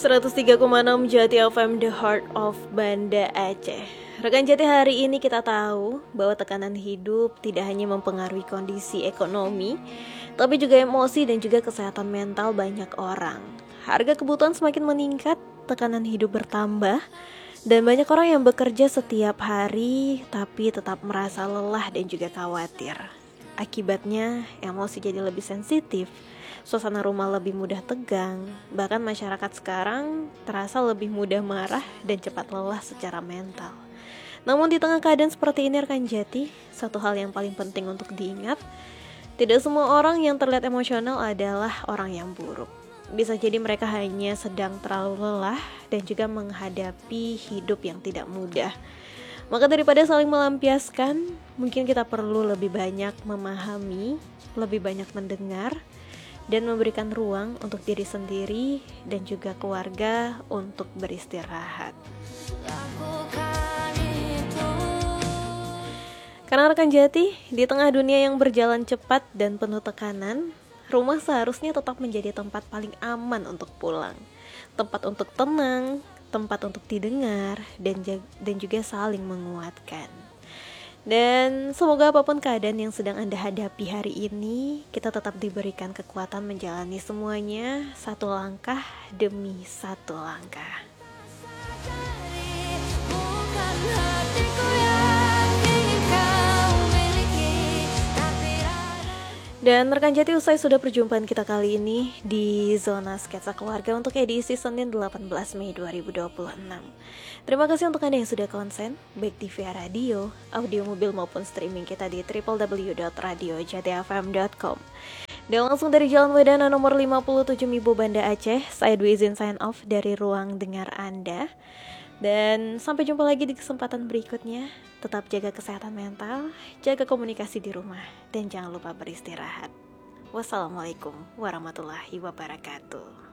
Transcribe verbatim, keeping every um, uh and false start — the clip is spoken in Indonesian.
seratus tiga koma enam Jati F M, The Heart of Banda Aceh. Rekan Jati, hari ini kita tahu bahwa tekanan hidup tidak hanya mempengaruhi kondisi ekonomi, tapi juga emosi dan juga kesehatan mental banyak orang. Harga kebutuhan semakin meningkat, tekanan hidup bertambah, dan banyak orang yang bekerja setiap hari tapi tetap merasa lelah dan juga khawatir. Akibatnya, emosi jadi lebih sensitif, suasana rumah lebih mudah tegang, bahkan masyarakat sekarang terasa lebih mudah marah dan cepat lelah secara mental. Namun di tengah keadaan seperti ini rekan Jati, satu hal yang paling penting untuk diingat, tidak semua orang yang terlihat emosional adalah orang yang buruk. Bisa jadi mereka hanya sedang terlalu lelah dan juga menghadapi hidup yang tidak mudah. Maka daripada saling melampiaskan, mungkin kita perlu lebih banyak memahami, lebih banyak mendengar, dan memberikan ruang untuk diri sendiri dan juga keluarga untuk beristirahat. Karena rekan Jati, di tengah dunia yang berjalan cepat dan penuh tekanan, rumah seharusnya tetap menjadi tempat paling aman untuk pulang, tempat untuk tenang, tempat untuk didengar, dan, dan juga saling menguatkan. Dan semoga apapun keadaan yang sedang Anda hadapi hari ini, kita tetap diberikan kekuatan menjalani semuanya satu langkah demi satu langkah. Dan rekan Jati, usai sudah perjumpaan kita kali ini di Zona Sketsa Keluarga untuk edisi Senin delapan belas Mei dua ribu dua puluh enam. Terima kasih untuk Anda yang sudah konsen, baik di via radio, audio mobil maupun streaming kita di w w w dot radio jati f m dot com. Dan langsung dari Jalan Wedana nomor lima puluh tujuh Mibo Banda Aceh, saya Dwi izin sign off dari ruang dengar Anda. Dan sampai jumpa lagi di kesempatan berikutnya. Tetap jaga kesehatan mental, jaga komunikasi di rumah, dan jangan lupa beristirahat. Wassalamualaikum warahmatullahi wabarakatuh.